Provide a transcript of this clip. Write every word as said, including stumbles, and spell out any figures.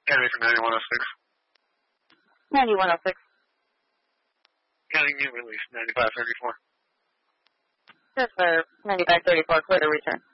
County for ninety-one oh six. ninety-one oh six. County new release, ninety-five thirty-four. Just for ninety-five thirty-four, clear to return.